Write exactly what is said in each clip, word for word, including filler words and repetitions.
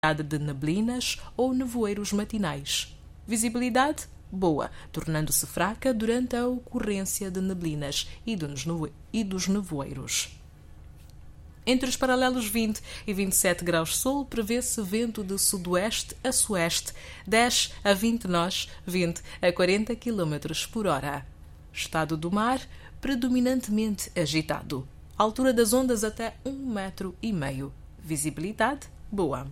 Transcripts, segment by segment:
de neblinas ou nevoeiros matinais. Visibilidade boa, tornando-se fraca durante a ocorrência de neblinas e dos nevoeiros. Entre os paralelos vinte e vinte e sete graus sul, prevê-se vento de sudoeste a sueste, dez a vinte nós, vinte a quarenta quilômetros por hora. Estado do mar, predominantemente agitado. Altura das ondas até um metro e meio. Visibilidade boa.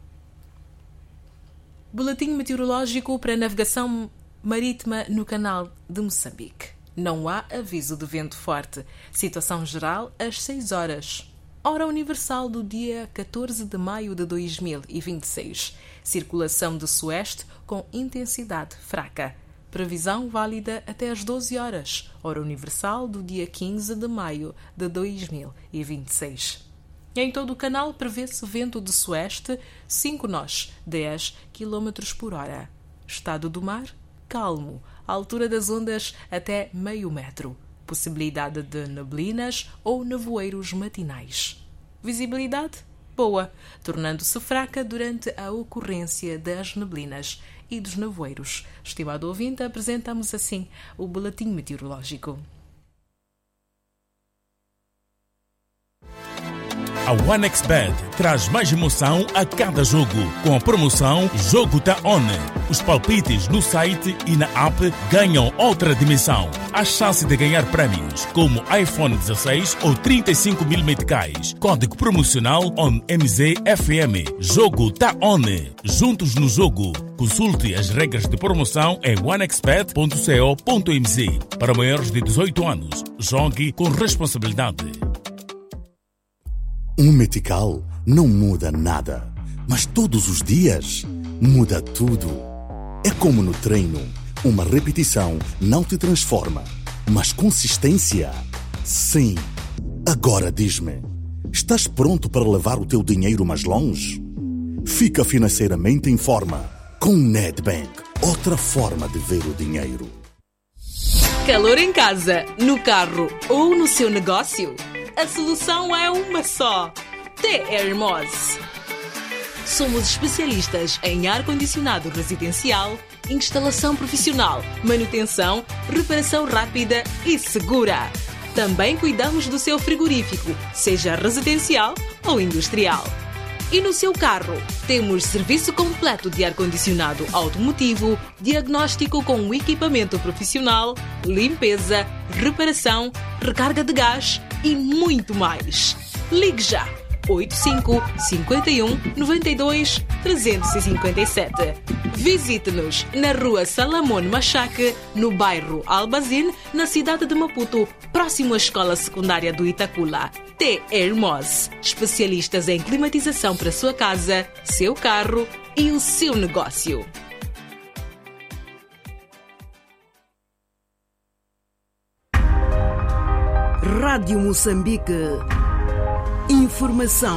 Boletim meteorológico para navegação marítima no canal de Moçambique. Não há aviso de vento forte. Situação geral às seis horas. Hora universal do dia catorze de maio de dois mil e vinte e seis. Circulação de sueste com intensidade fraca. Previsão válida até às doze horas. Hora universal do dia quinze de maio de dois mil e vinte e seis. Em todo o canal prevê-se vento de sueste, cinco nós, dez quilômetros por hora. Estado do mar, calmo. Altura das ondas até meio metro. Possibilidade de neblinas ou nevoeiros matinais. Visibilidade boa, tornando-se fraca durante a ocorrência das neblinas e dos nevoeiros. Estimado ouvinte, apresentamos assim o boletim meteorológico. A OneXBet traz mais emoção a cada jogo, com a promoção Jogo Tá On. Os palpites no site e na app ganham outra dimensão. A chance de ganhar prémios como iPhone dezesseis ou trinta e cinco mil meticais. Código promocional ONMZFM. Jogo Tá On. Juntos no jogo. Consulte as regras de promoção em onexbet ponto co ponto m z. Para maiores de dezoito anos, jogue com responsabilidade. Um metical não muda nada, mas todos os dias muda tudo. É como no treino, uma repetição não te transforma, mas consistência, sim. Agora diz-me, estás pronto para levar o teu dinheiro mais longe? Fica financeiramente em forma com o Nedbank, outra forma de ver o dinheiro. Calor em casa, no carro ou no seu negócio? A solução é uma só. T-Hermos. Somos especialistas em ar-condicionado residencial, instalação profissional, manutenção, reparação rápida e segura. Também cuidamos do seu frigorífico, seja residencial ou industrial. E no seu carro, temos serviço completo de ar-condicionado automotivo, diagnóstico com equipamento profissional, limpeza, reparação, recarga de gás e muito mais. Ligue já! oito cinco cinco um nove dois três cinco sete. Visite-nos na rua Salamone Machaque, no bairro Albazin, na cidade de Maputo, próximo à escola secundária do Itacula. T-Hermos, especialistas em climatização para sua casa, seu carro e o seu negócio. Rádio Moçambique. Informação.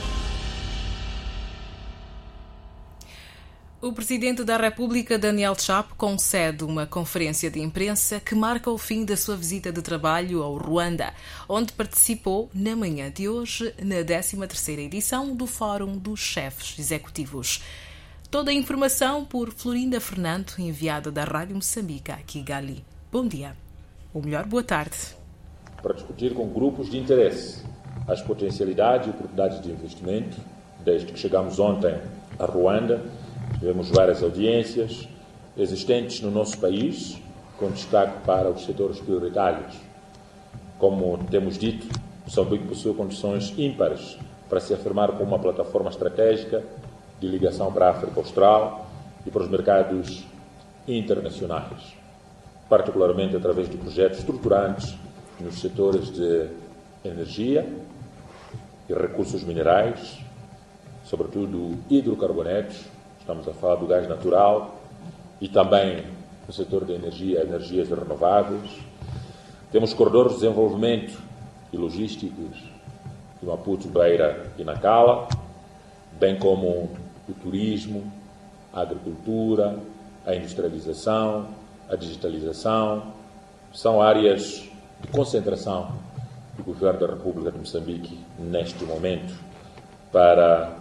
O Presidente da República, Daniel Chapo, concede uma conferência de imprensa que marca o fim da sua visita de trabalho ao Ruanda, onde participou na manhã de hoje na décima terceira edição do Fórum dos Chefes Executivos. Toda a informação por Florinda Fernando, enviada da Rádio Moçambique a Kigali. Bom dia. Ou melhor, boa tarde. Para discutir com grupos de interesse as potencialidades e oportunidades de investimento. Desde que chegamos ontem a Ruanda, tivemos várias audiências existentes no nosso país, com destaque para os setores prioritários. Como temos dito, Moçambique possui condições ímpares para se afirmar como uma plataforma estratégica de ligação para a África Austral e para os mercados internacionais, particularmente através de projetos estruturantes nos setores de energia e recursos minerais, sobretudo hidrocarbonetos, estamos a falar do gás natural, e também no setor da energia, energias renováveis. Temos corredores de desenvolvimento e logísticos de Maputo, Beira e Nacala, bem como o turismo, a agricultura, a industrialização, a digitalização. São áreas de concentração do Governo da República de Moçambique neste momento para